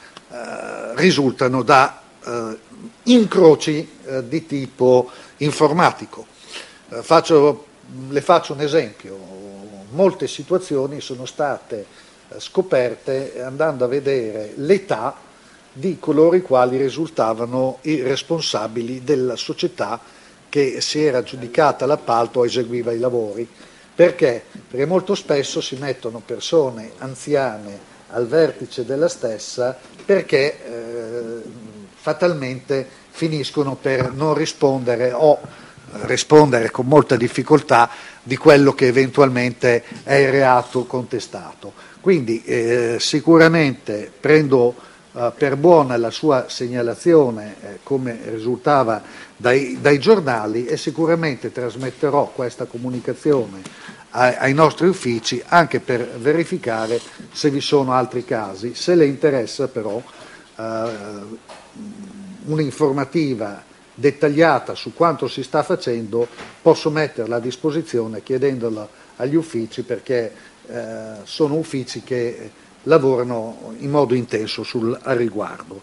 eh, risultano da eh, incroci eh, di tipo informatico. Eh, faccio, le faccio un esempio, molte situazioni sono state eh, scoperte andando a vedere l'età di coloro i quali risultavano i responsabili della società che si era aggiudicata l'appalto o eseguiva i lavori. Perché? Perché molto spesso si mettono persone anziane al vertice della stessa perché eh, fatalmente finiscono per non rispondere o rispondere con molta difficoltà di quello che eventualmente è il reato contestato. Quindi eh, sicuramente prendo eh, per buona la sua segnalazione eh, come risultava dai, dai giornali e sicuramente trasmetterò questa comunicazione ai, ai nostri uffici anche per verificare se vi sono altri casi. Se le interessa però eh, un'informativa dettagliata su quanto si sta facendo, posso metterla a disposizione chiedendola agli uffici perché eh, sono uffici che lavorano in modo intenso sul, al riguardo.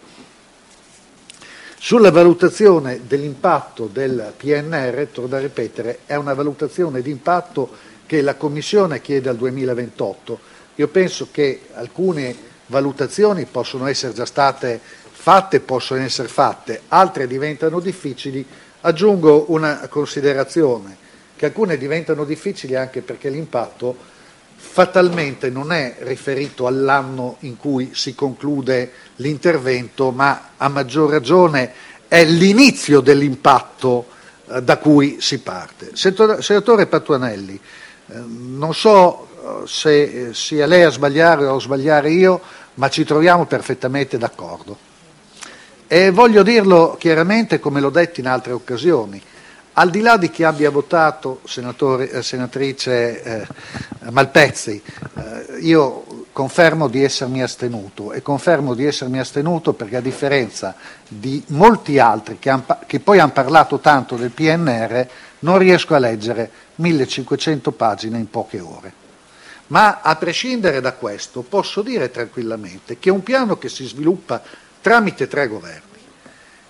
Sulla valutazione dell'impatto del P N R, torno a ripetere, è una valutazione di impatto che la Commissione chiede al duemilaventotto. Io penso che alcune valutazioni possono essere già state fatte, possono essere fatte, altre diventano difficili. Aggiungo una considerazione, che alcune diventano difficili anche perché l'impatto fatalmente non è riferito all'anno in cui si conclude l'intervento, ma a maggior ragione è l'inizio dell'impatto eh, da cui si parte. Senatore Patuanelli, eh, non so eh, se eh, sia lei a sbagliare o a sbagliare io, ma ci troviamo perfettamente d'accordo. E voglio dirlo chiaramente come l'ho detto in altre occasioni, al di là di chi abbia votato, senatore, eh, senatrice eh, Malpezzi, eh, io confermo di essermi astenuto e confermo di essermi astenuto perché a differenza di molti altri che, han, che poi hanno parlato tanto del P N R non riesco a leggere millecinquecento pagine in poche ore. Ma a prescindere da questo posso dire tranquillamente che è un piano che si sviluppa tramite tre governi.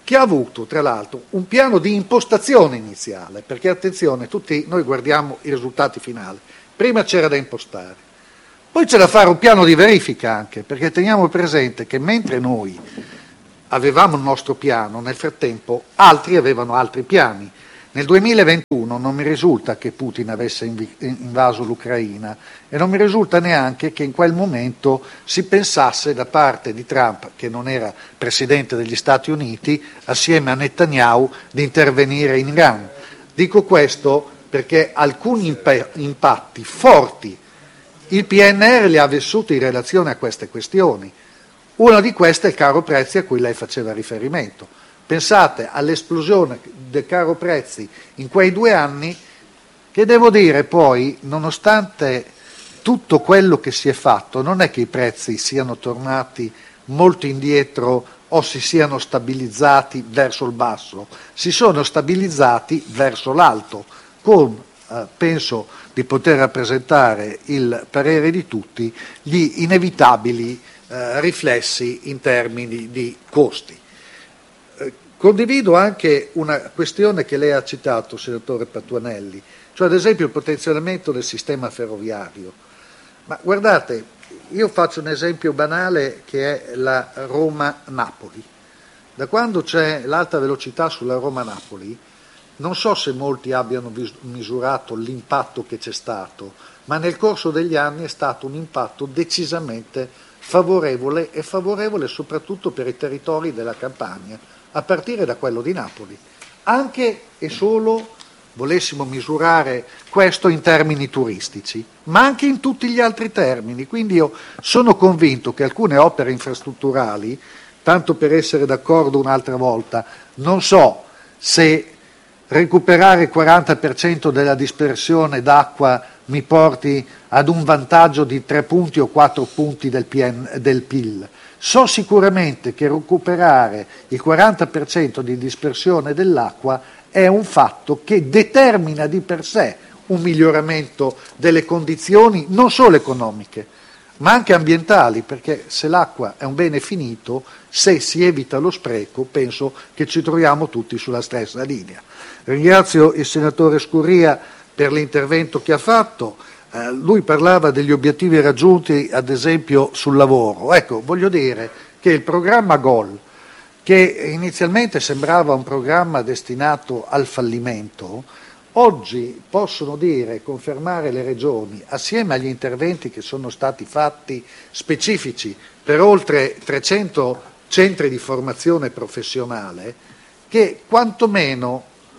che ha avuto tra l'altro un piano di impostazione iniziale, perché attenzione, tutti noi guardiamo i risultati finali, prima c'era da impostare, poi c'è da fare un piano di verifica anche, perché teniamo presente che mentre noi avevamo il nostro piano, nel frattempo altri avevano altri piani. Nel duemilaventuno non mi risulta che Putin avesse invaso l'Ucraina e non mi risulta neanche che in quel momento si pensasse da parte di Trump, che non era presidente degli Stati Uniti, assieme a Netanyahu, di intervenire in Iran. Dico questo perché alcuni imp- impatti forti il P N R R li ha vissuti in relazione a queste questioni. Una di queste è il caro prezzi a cui lei faceva riferimento. Pensate all'esplosione del caro prezzi in quei due anni che, devo dire, poi, nonostante tutto quello che si è fatto, non è che i prezzi siano tornati molto indietro o si siano stabilizzati verso il basso, si sono stabilizzati verso l'alto, con, eh, penso di poter rappresentare il parere di tutti, gli inevitabili eh, riflessi in termini di costi. Condivido anche una questione che lei ha citato, senatore Patuanelli, cioè ad esempio il potenzionamento del sistema ferroviario. Ma guardate, io faccio un esempio banale che è la Roma-Napoli. Da quando c'è l'alta velocità sulla Roma-Napoli, non so se molti abbiano misurato l'impatto che c'è stato, ma nel corso degli anni è stato un impatto decisamente favorevole e favorevole soprattutto per i territori della Campania, a partire da quello di Napoli, anche e solo volessimo misurare questo in termini turistici, ma anche in tutti gli altri termini. Quindi io sono convinto che alcune opere infrastrutturali, tanto per essere d'accordo un'altra volta, non so se recuperare il quaranta per cento della dispersione d'acqua mi porti ad un vantaggio di tre punti o quattro punti del, P N, del P I L. So sicuramente che recuperare il quaranta per cento di dispersione dell'acqua è un fatto che determina di per sé un miglioramento delle condizioni non solo economiche, ma anche ambientali, perché se l'acqua è un bene finito, se si evita lo spreco, penso che ci troviamo tutti sulla stessa linea. Ringrazio il senatore Scurria per l'intervento che ha fatto. Eh, lui parlava degli obiettivi raggiunti, ad esempio, sul lavoro. Ecco, voglio dire che il programma GOL, che inizialmente sembrava un programma destinato al fallimento, oggi possono dire, confermare le regioni, assieme agli interventi che sono stati fatti specifici per oltre trecento centri di formazione professionale, che quantomeno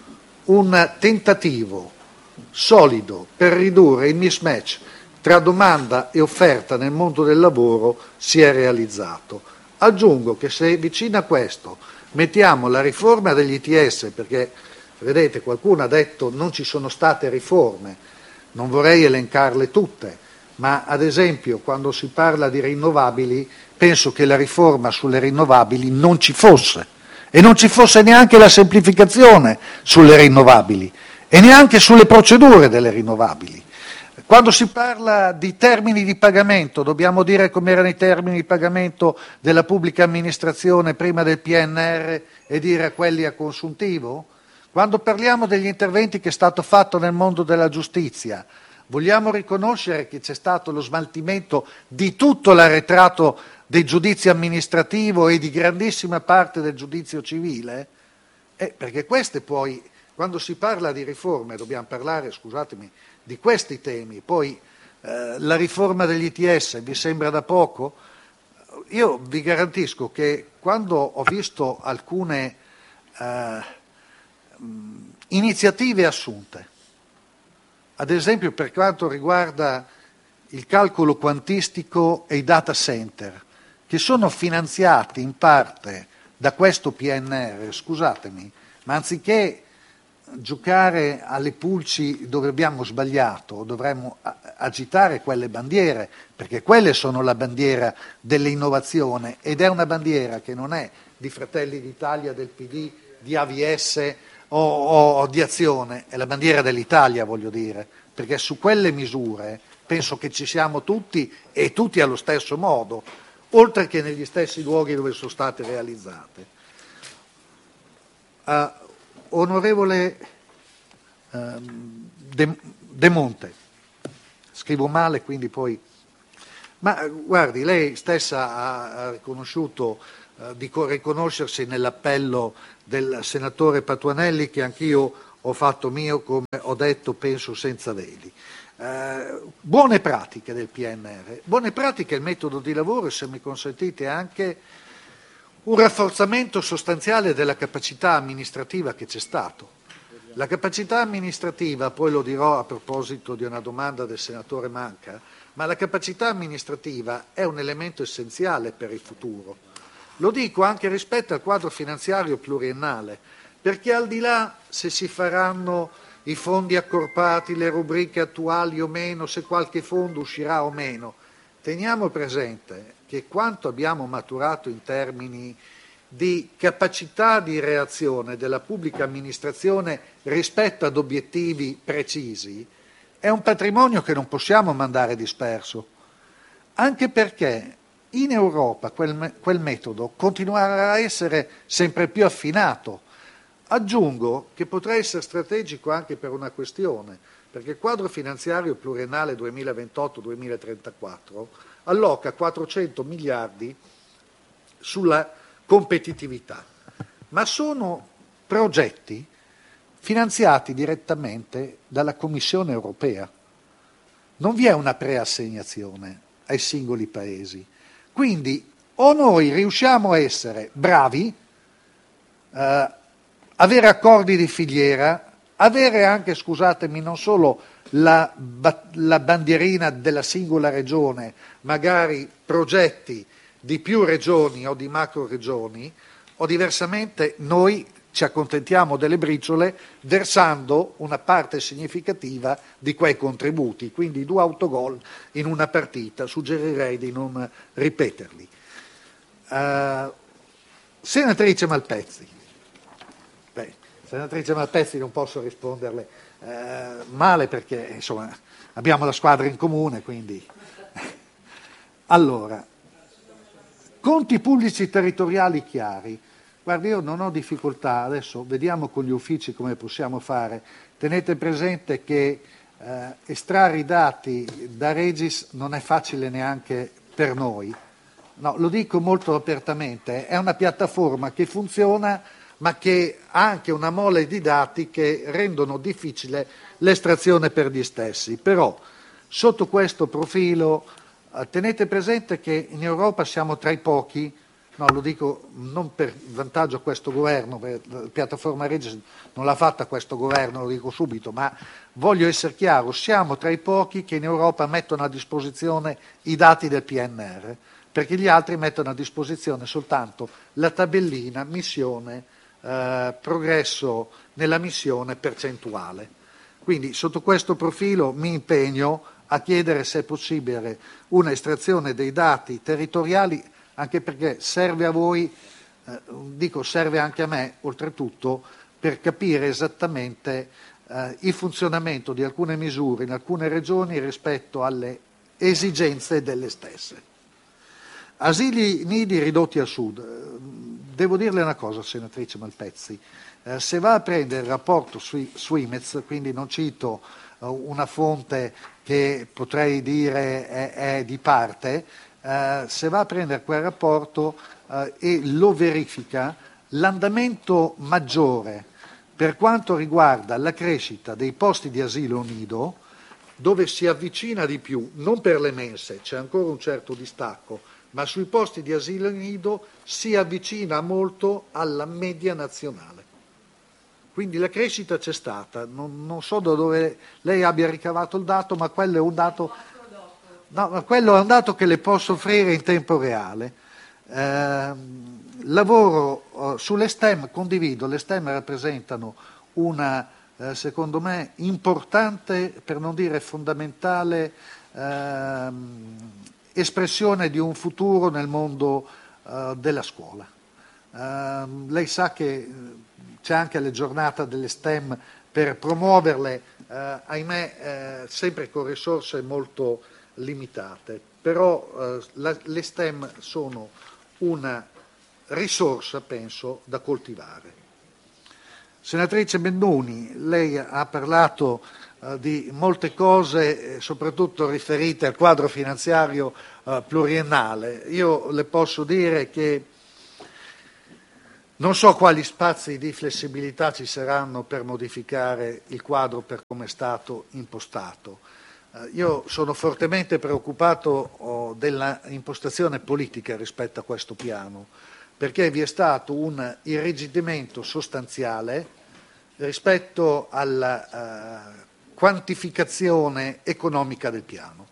un tentativo solido per ridurre il mismatch tra domanda e offerta nel mondo del lavoro si è realizzato. Aggiungo che se vicino a questo mettiamo la riforma degli I T S, perché vedete qualcuno ha detto non ci sono state riforme, non vorrei elencarle tutte, ma ad esempio quando si parla di rinnovabili penso che la riforma sulle rinnovabili non ci fosse e non ci fosse neanche la semplificazione sulle rinnovabili e neanche sulle procedure delle rinnovabili. Quando si parla di termini di pagamento, dobbiamo dire come erano i termini di pagamento della pubblica amministrazione prima del P N R R e dire a quelli a consuntivo? Quando parliamo degli interventi che è stato fatto nel mondo della giustizia, vogliamo riconoscere che c'è stato lo smaltimento di tutto l'arretrato del giudizio amministrativo e di grandissima parte del giudizio civile? Eh, perché queste poi, quando si parla di riforme, dobbiamo parlare, scusatemi, di questi temi. Poi eh, la riforma degli I T S vi sembra da poco? Io vi garantisco che quando ho visto alcune eh, iniziative assunte, ad esempio per quanto riguarda il calcolo quantistico e i data center, che sono finanziati in parte da questo P N R R, scusatemi, ma anziché giocare alle pulci dove abbiamo sbagliato, dovremmo agitare quelle bandiere, perché quelle sono la bandiera dell'innovazione ed è una bandiera che non è di Fratelli d'Italia, del P D, di A V S o, o, o di Azione, è la bandiera dell'Italia, voglio dire, perché su quelle misure penso che ci siamo tutti e tutti allo stesso modo, oltre che negli stessi luoghi dove sono state realizzate. Uh, onorevole uh, De, De Monte, scrivo male, quindi poi... Ma guardi, lei stessa ha, ha riconosciuto uh, di riconoscersi nell'appello del senatore Patuanelli, che anch'io ho fatto mio, come ho detto, penso senza veli. Eh, buone pratiche del P N R R, buone pratiche il metodo di lavoro e, se mi consentite, anche un rafforzamento sostanziale della capacità amministrativa che c'è stato. La capacità amministrativa, poi lo dirò a proposito di una domanda del senatore Manca, ma la capacità amministrativa è un elemento essenziale per il futuro. Lo dico anche rispetto al quadro finanziario pluriennale, perché al di là se si faranno i fondi accorpati, le rubriche attuali o meno, se qualche fondo uscirà o meno, teniamo presente che quanto abbiamo maturato in termini di capacità di reazione della pubblica amministrazione rispetto ad obiettivi precisi è un patrimonio che non possiamo mandare disperso, anche perché in Europa quel, quel metodo continuerà a essere sempre più affinato. Aggiungo che potrà essere strategico anche per una questione, perché il quadro finanziario pluriennale duemilaventotto duemilatrentaquattro alloca quattrocento miliardi sulla competitività, ma sono progetti finanziati direttamente dalla Commissione europea. Non vi è una preassegnazione ai singoli paesi. Quindi o noi riusciamo a essere bravi, eh, avere accordi di filiera, avere anche, scusatemi, non solo la, la bandierina della singola regione, magari progetti di più regioni o di macro regioni, o diversamente noi ci accontentiamo delle briciole versando una parte significativa di quei contributi, quindi due autogol in una partita, suggerirei di non ripeterli. Uh, senatrice Malpezzi, Beh, senatrice Malpezzi non posso risponderle eh, male perché insomma abbiamo la squadra in comune, quindi allora, conti pubblici territoriali chiari. Guardi, io non ho difficoltà, adesso vediamo con gli uffici come possiamo fare. Tenete presente che eh, estrarre i dati da Regis non è facile neanche per noi. No, lo dico molto apertamente, è una piattaforma che funziona ma che ha anche una mole di dati che rendono difficile l'estrazione per gli stessi. Però sotto questo profilo eh, tenete presente che in Europa siamo tra i pochi, no, lo dico non per vantaggio a questo governo, la piattaforma Regis non l'ha fatta questo governo, lo dico subito, ma voglio essere chiaro, siamo tra i pochi che in Europa mettono a disposizione i dati del P N R R, perché gli altri mettono a disposizione soltanto la tabellina, missione, eh, progresso nella missione percentuale. Quindi sotto questo profilo mi impegno a chiedere se è possibile una estrazione dei dati territoriali, anche perché serve a voi, eh, dico serve anche a me oltretutto, per capire esattamente eh, il funzionamento di alcune misure in alcune regioni rispetto alle esigenze delle stesse. Asili nidi ridotti al sud. Devo dirle una cosa, senatrice Malpezzi, eh, se va a prendere il rapporto sui Swimez, quindi non cito eh, una fonte che potrei dire è, è di parte, eh, se va a prendere quel rapporto eh, e lo verifica, l'andamento maggiore per quanto riguarda la crescita dei posti di asilo nido, dove si avvicina di più, non per le mense, c'è ancora un certo distacco, ma sui posti di asilo nido si avvicina molto alla media nazionale. Quindi la crescita c'è stata, non, non so da dove lei abbia ricavato il dato, ma quello è un dato, no, ma quello è un dato che le posso offrire in tempo reale. Eh, lavoro eh, sulle STEM, condivido, le STEM rappresentano una, eh, secondo me, importante, per non dire fondamentale, eh, espressione di un futuro nel mondo uh, della scuola. Uh, lei sa che c'è anche la giornata delle STEM per promuoverle, uh, ahimè, uh, sempre con risorse molto limitate, però uh, la, le STEM sono una risorsa, penso, da coltivare. Senatrice Bennuni, lei ha parlato eh, di molte cose, eh, soprattutto riferite al quadro finanziario eh, pluriennale. Io le posso dire che non so quali spazi di flessibilità ci saranno per modificare il quadro per come è stato impostato. Eh, io sono fortemente preoccupato oh, della impostazione politica rispetto a questo piano, perché vi è stato un irrigidimento sostanziale rispetto alla uh, quantificazione economica del piano.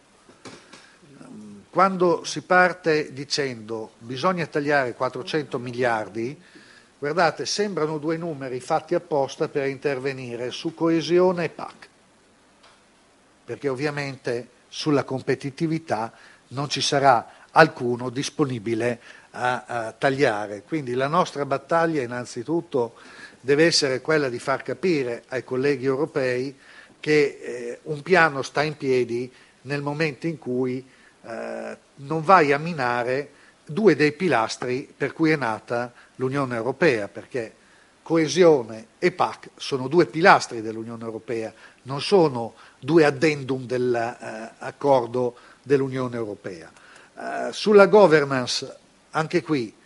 Quando si parte dicendo bisogna tagliare quattrocento miliardi, guardate, sembrano due numeri fatti apposta per intervenire su coesione e P A C, perché ovviamente sulla competitività non ci sarà alcuno disponibile a, a tagliare. Quindi la nostra battaglia innanzitutto deve essere quella di far capire ai colleghi europei che eh, un piano sta in piedi nel momento in cui eh, non vai a minare due dei pilastri per cui è nata l'Unione Europea, perché coesione e P A C sono due pilastri dell'Unione Europea, non sono due addendum dell'accordo dell'Unione Europea. Eh, sulla governance, anche qui,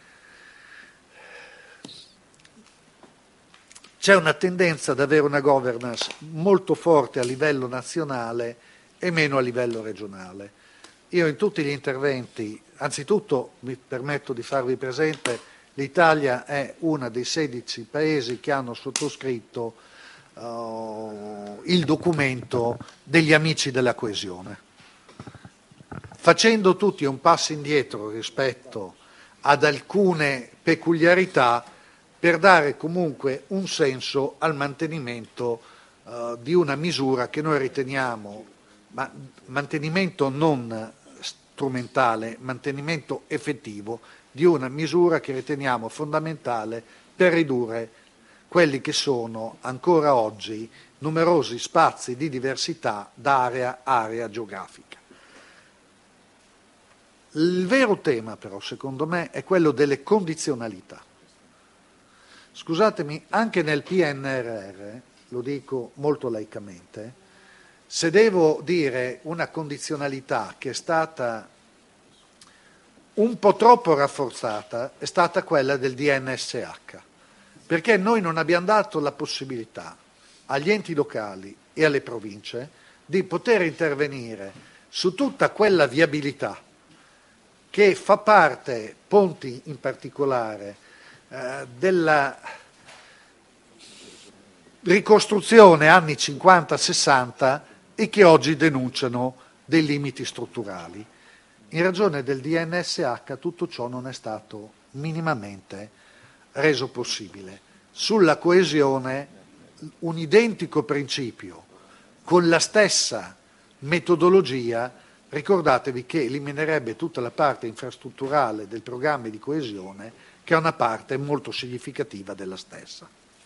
c'è una tendenza ad avere una governance molto forte a livello nazionale e meno a livello regionale. Io in tutti gli interventi, anzitutto mi permetto di farvi presente, l'Italia è uno dei sedici paesi che hanno sottoscritto uh, il documento degli amici della coesione, facendo tutti un passo indietro rispetto ad alcune peculiarità per dare comunque un senso al mantenimento uh, di una misura che noi riteniamo, ma mantenimento non strumentale, mantenimento effettivo di una misura che riteniamo fondamentale per ridurre quelli che sono ancora oggi numerosi spazi di diversità d'area a area geografica. Il vero tema però, secondo me, è quello delle condizionalità. Scusatemi, anche nel P N R R, lo dico molto laicamente, se devo dire una condizionalità che è stata un po' troppo rafforzata, è stata quella del D N S H, perché noi non abbiamo dato la possibilità agli enti locali e alle province di poter intervenire su tutta quella viabilità che fa parte, ponti in particolare, eh, della ricostruzione anni cinquanta sessanta e che oggi denunciano dei limiti strutturali. In ragione del D N S H tutto ciò non è stato minimamente reso possibile. Sulla coesione un identico principio, con la stessa metodologia, ricordatevi che eliminerebbe tutta la parte infrastrutturale del programma di coesione, che è una parte molto significativa della stessa.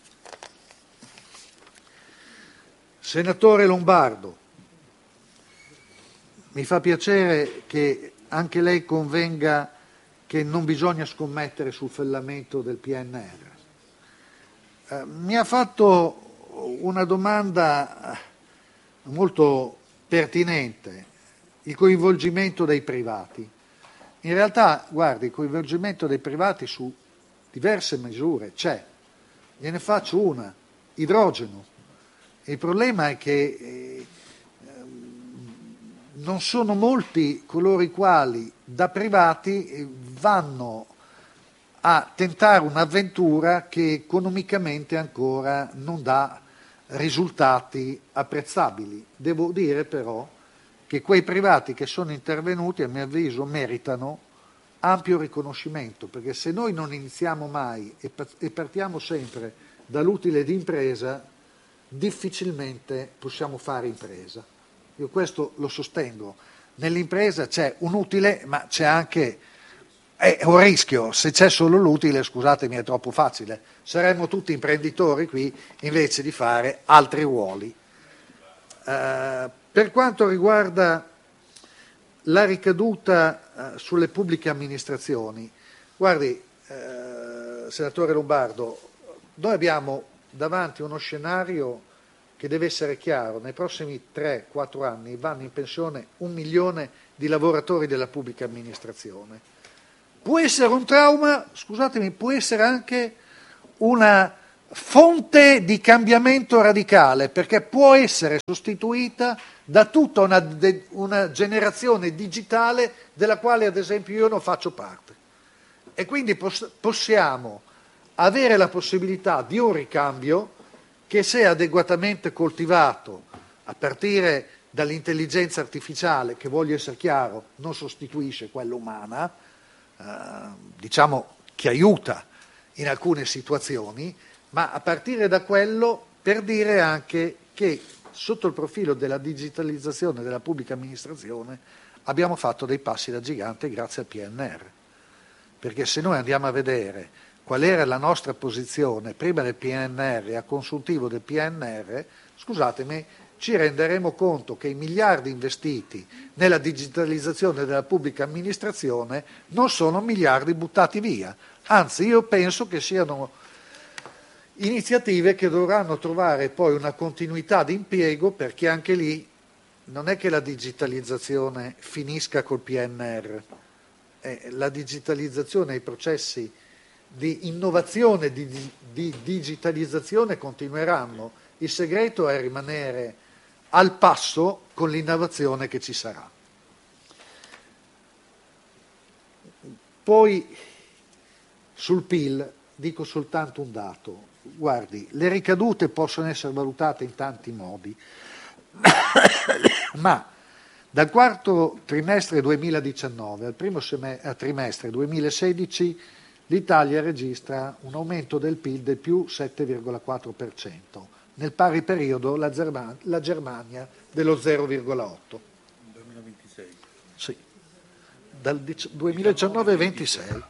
Senatore Lombardo, mi fa piacere che anche lei convenga che non bisogna scommettere sul fallimento del P N R. Eh, mi ha fatto una domanda molto pertinente, il coinvolgimento dei privati. In realtà, guardi, il coinvolgimento dei privati su diverse misure c'è. Gliene faccio una, idrogeno. Il problema è che eh, non sono molti coloro i quali da privati vanno a tentare un'avventura che economicamente ancora non dà risultati apprezzabili. Devo dire però che quei privati che sono intervenuti, a mio avviso, meritano ampio riconoscimento, perché se noi non iniziamo mai e partiamo sempre dall'utile di impresa, difficilmente possiamo fare impresa. Io questo lo sostengo. Nell'impresa c'è un utile, ma c'è anche è un rischio. Se c'è solo l'utile, scusatemi, è troppo facile. Saremmo tutti imprenditori qui invece di fare altri ruoli. Uh, per quanto riguarda la ricaduta uh, sulle pubbliche amministrazioni, guardi, uh, senatore Lombardo, noi abbiamo davanti a uno scenario che deve essere chiaro. Nei prossimi tre quattro anni vanno in pensione un milione di lavoratori della pubblica amministrazione. Può essere un trauma, scusatemi, può essere anche una fonte di cambiamento radicale, perché può essere sostituita da tutta una, de, una generazione digitale della quale ad esempio io non faccio parte. E quindi poss- possiamo avere la possibilità di un ricambio che, se adeguatamente coltivato, a partire dall'intelligenza artificiale, che, voglio essere chiaro, non sostituisce quella umana, eh, diciamo che aiuta in alcune situazioni, ma a partire da quello, per dire anche che sotto il profilo della digitalizzazione della pubblica amministrazione abbiamo fatto dei passi da gigante grazie al P N R. Perché se noi andiamo a vedere qual era la nostra posizione prima del P N R, a consuntivo del P N R, scusatemi, ci renderemo conto che i miliardi investiti nella digitalizzazione della pubblica amministrazione non sono miliardi buttati via, anzi io penso che siano iniziative che dovranno trovare poi una continuità di impiego, perché anche lì non è che la digitalizzazione finisca col P N R, eh, la digitalizzazione e i processi di innovazione, di, di digitalizzazione continueranno. Il segreto è rimanere al passo con l'innovazione che ci sarà. Poi sul P I L dico soltanto un dato. Guardi, le ricadute possono essere valutate in tanti modi, ma dal quarto trimestre duemiladiciannove al primo semestre, trimestre duemilasedici l'Italia registra un aumento del P I L del più sette virgola quattro per cento, nel pari periodo la, German- la Germania dello zero virgola otto. duemilaventisei. Sì, dal duemiladiciannove al ventisei.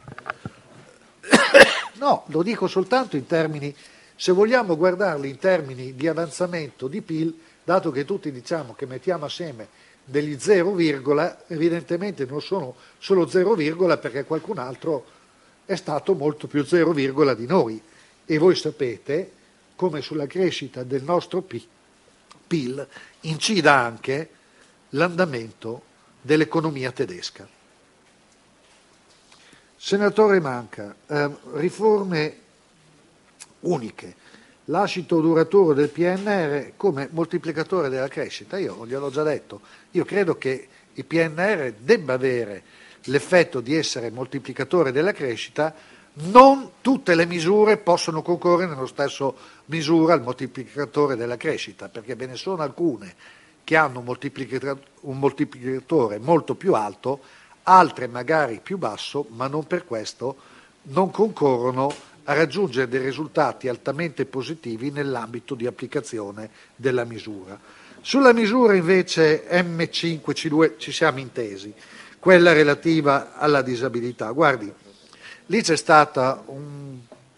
No, lo dico soltanto in termini, se vogliamo guardarli in termini di avanzamento di P I L, dato che tutti diciamo che mettiamo assieme degli zero, evidentemente non sono solo zero, perché qualcun altro è stato molto più zero di noi, e voi sapete come sulla crescita del nostro P I L incida anche l'andamento dell'economia tedesca. Senatore Manca, eh, riforme uniche, lascito duraturo del P N R come moltiplicatore della crescita. Io gliel'ho già detto, io credo che il P N R debba avere l'effetto di essere moltiplicatore della crescita. Non tutte le misure possono concorrere nello stesso misura al moltiplicatore della crescita, perché ve ne sono alcune che hanno un moltiplicatore, un moltiplicatore molto più alto, altre magari più basso, ma non per questo non concorrono a raggiungere dei risultati altamente positivi nell'ambito di applicazione della misura. Sulla misura invece M cinque C due ci siamo intesi, quella relativa alla disabilità. Guardi, lì c'è stata un,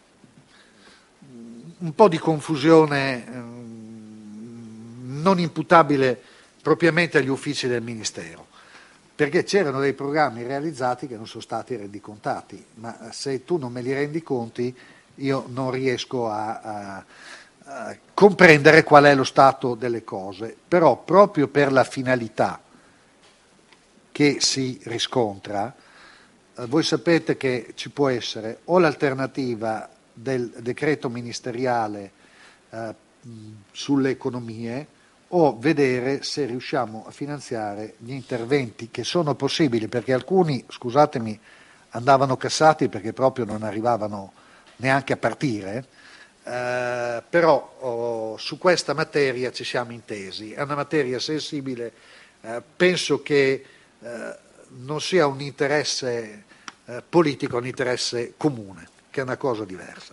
un po' di confusione eh, non imputabile propriamente agli uffici del Ministero, perché c'erano dei programmi realizzati che non sono stati rendicontati, ma se tu non me li rendi conti io non riesco a, a, a comprendere qual è lo stato delle cose. Però proprio per la finalità che si riscontra, eh, voi sapete che ci può essere o l'alternativa del decreto ministeriale eh, sulle economie, o vedere se riusciamo a finanziare gli interventi che sono possibili, perché alcuni, scusatemi, andavano cassati perché proprio non arrivavano neanche a partire, eh, però oh, su questa materia ci siamo intesi. È una materia sensibile, eh, penso che eh, non sia un interesse eh, politico, un interesse comune, che è una cosa diversa.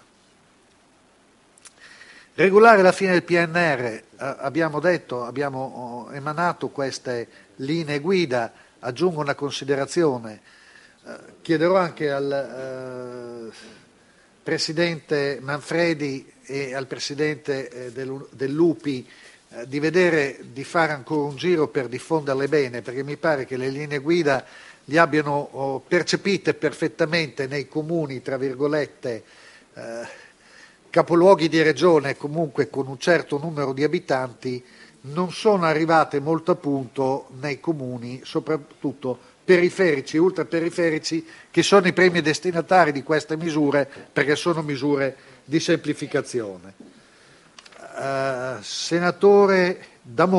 Regolare la fine del P N R, eh, abbiamo detto, abbiamo oh, emanato queste linee guida. Aggiungo una considerazione, eh, chiederò anche al eh, Presidente Manfredi e al Presidente eh, del, dell'U P I eh, di vedere, di fare ancora un giro per diffonderle bene, perché mi pare che le linee guida li abbiano oh, percepite perfettamente nei comuni, tra virgolette, eh, capoluoghi di regione, comunque con un certo numero di abitanti, non sono arrivate molto a punto nei comuni, soprattutto periferici e ultraperiferici, che sono i primi destinatari di queste misure, perché sono misure di semplificazione. Uh, senatore D'Amore,